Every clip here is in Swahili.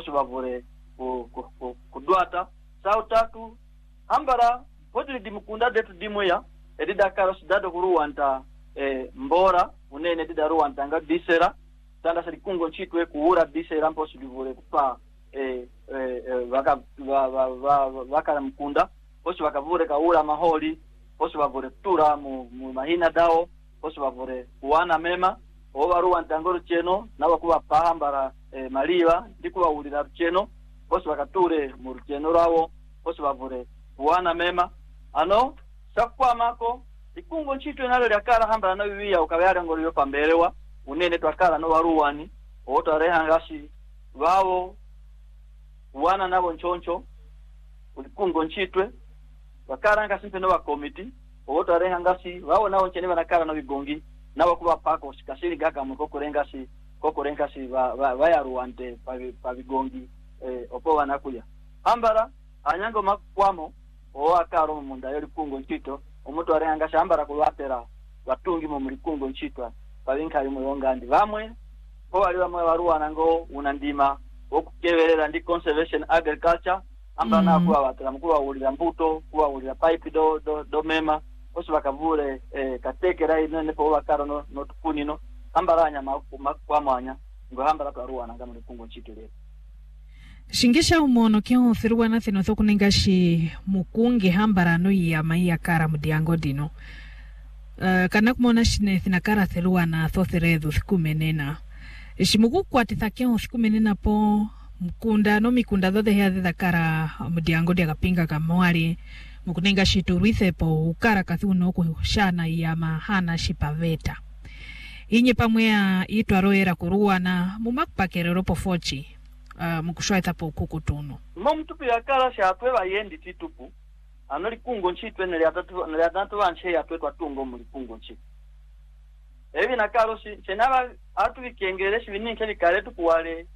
posi bavure kudwata sautatu hambara podri dimukunda detu dimweya edida karos dado kuruwanta mbora unene dida ruwanta nga disera tanda sari kungo nchitwe kuura disera mposi bivure kupa vaka mkunda posi vakavure kaura maholi posi bavure tura mu mahina dao posi bavure kuwana mema oba ruwanta ngoro cheno nabakuba pahambara maliva ndikuba ulira cheno posi bakature mu cheno rawo posi bavure kuwana mema ano sakwa mako ikungo nchitwe nalo lyakala hambara na bibiya ukabera ngoro yo pambelewa unene twakala no waruwani otareha ngasi bawo wana nabo nchoncho ulikungo nchitwe wakala ngasi mpe no wa committee otareha ngasi bawo nawo nchene banakala no bigongi nabo kuba pako sikasiri gaka mukoko rengasi ba ruwante pa bigongi opo wanakuya ambara anyango makwamo akaro munda yoli kungo nchito omuntu arenga shambara kulwatera watungi mu mulikungo nchitwa babinka ari muyongandi bamwe ho bali bamwe baruwana ngo unandima okukeberera ndi conservation agriculture amba na kuba batera mukuru awulira mbuto kuba awulira pipe do mema oso bakavule katekera ine po bakaro no tukunino ambaranya makwamanya ngo hambara karuwana nga mulikungo nchito lero Shingisha umono kio firuwa na thino thoku nengashi mukungi hambara no ya maiya kara mudiango dino. Kana kumona shine thina kara thiruwa na thotheredhu thikumenena. Shimuku kwa titha kio thikumenena po mkunda no mikunda dhothe hea thitha kara mudiango dia kapinga kamwari. Mukunenga shituruithe po ukara kathuno kushana ya mahana shipaveta. Inye pamwea itu aroera kuruwa na mumakpakerero po fochi. Mukushwaita po kukutuno mumtupu yakala shatwe bayendi titupu anoli kungo nchitwe neli atatu banche yatwe twatungo muri kungo nchitwe ebi nakalo si chenaba atu bikengereshi bininke bikale tukuwale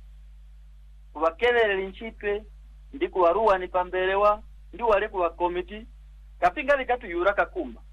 kubakelele nchitwe ndi kuwaruwa ni pambelewa ndi wale kuwa committee kapinga bikatu yura kakumba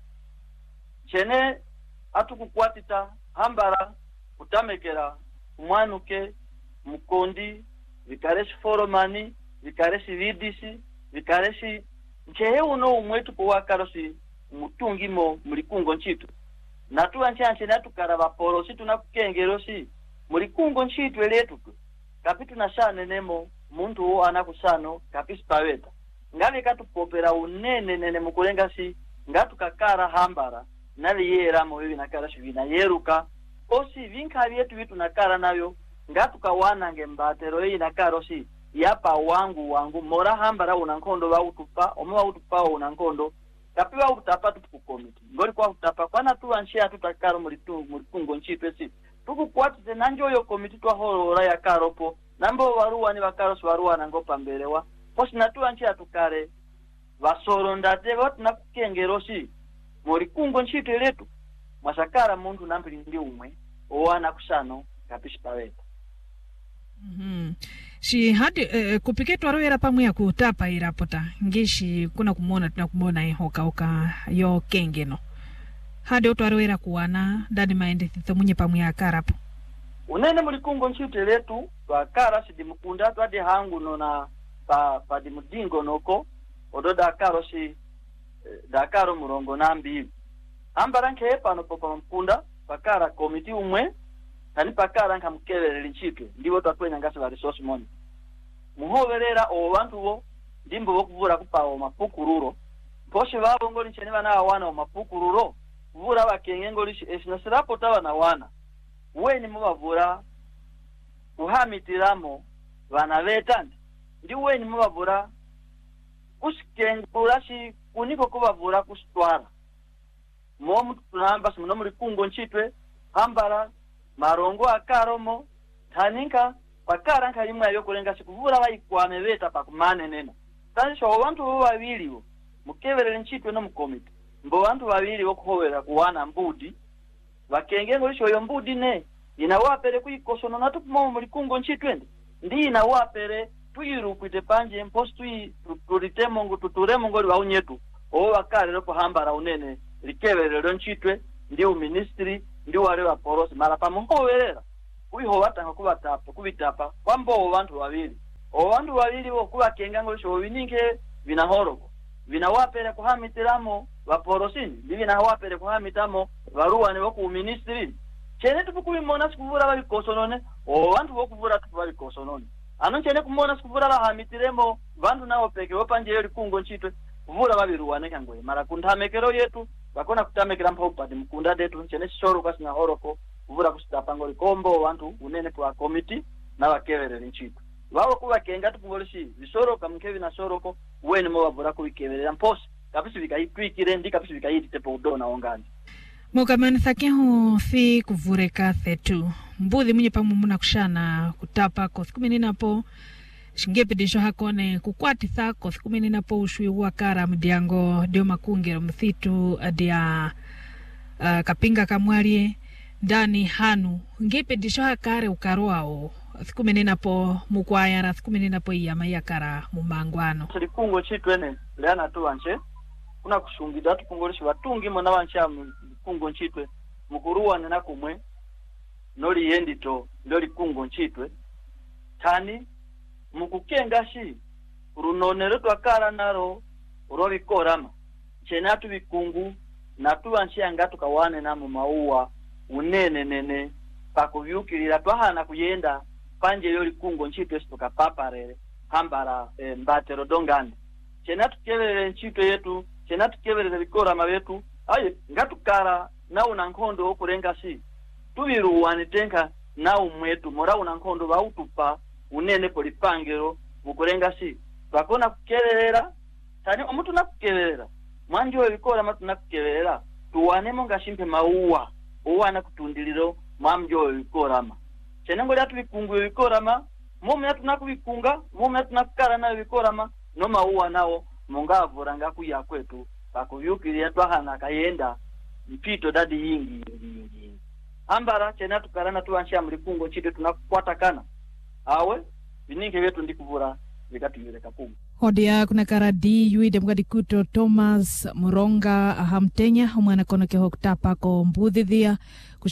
chene atu kukwatita hambara utamekera umwanuke mukondi vikareshi foromani vikareshi vidisi vikareshi nchehe uno umwetu kwa karosi mutungimo mulikungo nchitu natuwa nchanche natukara vaporosi tunakukengerosi mulikungo nchitu eletu kapitu nashane nemo muntu uo anakusano kapisi paweta ngavi katupopera unene nene mukulenga si ngatu kakara hambara nali yera mo hivi nakara shivina yeruka osi vinka vyetu vitu nakara nayo ngatu kawana ngembatero hii nakaro si yapa wangu mora hambara unankondo wa utupa omewa utupa unankondo kapiwa utapa tukukomiti ngori kwa utapa kwa natuwa nshia tutakaro mulitungo nchitwe si tukukwati zenanjo yo komiti tuwa horora ya karopo nambo waruwa ni wakarosi waruwa nangopa mbelewa posi natuwa nshia tukare vasoro ndate watu nakukengero si mulikungo nchitwe letu masakara mundu nampili ndi umwe owana kusano kapishi paweta Si hadi kupiketu aroera pamu ya kutapa irapota ngishi kuna kumona hoka yo kengeno hadi otu aroera kuwana dadi maende thito munye pamu ya karapo unene mulikungo nchite letu wakara si dimukunda tu hadi hangu nona pa dimudingo noko odo dakaro si dakaro murongo nambi ambaranke hepa no popa mkunda wakara komiti umwe tani pakara nka mkelele nchitwe ndiwo twatwenya ngasi ba resource money muhoberera o bantu bo ndimbo bokuvura kupawo mapukururo poshe babo ngoli nchene bana wana o mapukururo vura bakenge ngoli esinasirapo tabana wana weni mubavura uhamitiramo bana betandi ndi weni mubavura kusikengura shi kuniko kubavura kustwara momu tunamba simuno muri kungo nchitwe hambara marongo akaromo taninka pakaranka limwe yokulenga sikuvura bayikwame beta pakumane nena tanisho abantu bo babiri bo mukeberere nchitwe no mukomite mbo bantu babiri bo kuhobera kuwana mbudi bakenge ngo lisho yo mbudi ne inawapere kuyikosono natukumo muri kungo nchitwe ndi inawapere tuyirukwite panje impostu turitemo ngo tuturemo ngo baunyetu o bakare no kuhambara unene likeberere nchitwe ndi ministry ndi wale wa porosi mara pamuhoberera kubiho batanga kubatapa kubitapa kwambo abantu babiri owandu walili wokuwa kengango sho bininke binahoroko binawapere kuhamitiramo baporosini binawapere kuhamitamo baruwane wo ku ministry chene tupukubimona sikuvura babikosonone owandu wokuvura tupabikosonone ano chene kumona sikuvura bahamitiremo bandu nawo peke wopanje yoli kungo nchitwe kuvura babiruwane kangwe mara kuntamekero yetu bakona kutamekera mpopati mkunda detu chene shoro kasina horoko kuvura kusitapango likombo wantu unene kwa committee na bakeverera nchitwe wao kuba kenga tupungolishi bisoro kamkevi na soroko wene mo babura kubikeverera mposi kapisi bikayitwikire ndi kapisi bikayitite po udona ongani Mukamani thakeho fi kuvureka thetu mbuthi munye pamumuna kushana kutapa koth kumeninapo shingepedisho hakone kukwatitha koth kumeninapo ushui wakara mdiango dio makungero mthitu adia kapinga kamwalie ndani hanu ngepedisho hakare ukaroao thikumeninapo mukwayara thikumeninapo iyama yakara mumangwano likungo chitwene leana tu anche kuna kushungida tupungolishi batungi mona bancha kungo nchitwe mukuruwane na kumwe noli yendito ndoli kungo nchitwe tani mukukengashi runonero twakara naro urobikorama chenatu bikungu natu anchanga tukawane na mauwa unene nene pakuvyukirira twahana kuyenda panje yoli kungo nchitwe tukapaparere hambara mbatero dongani chenatu keverere nchitwe yetu chenatu keverere bikorama betu aye ngatukara na unankondo okurenga si tubiruwane tenka na umwetu mora unankondo bautupa unene polipangero mukurenga si bakona kukerera tani omuntu nakukerera mwanjo ebikora matu nakukerera tuwane monga shimpe mauwa uwana kutundiliro mwamjo ebikorama chenengo lyatu bikungu ebikorama mume tunakubikunga mume tunakukara na ebikorama no mauwa nawo mungavura ngakuya kwetu bakuvyukirira twahana kayenda mpito dadi yingi ambara chena tukarana tuanshia mlikungo chite tunakwatakana awe bininge betu ndikuvura vikatuyeleka kumu Hodia kuna karadi yuide mgadikuto Thomas Muronga ahamtenya mwana kono ke hoktapa ko mbuthithia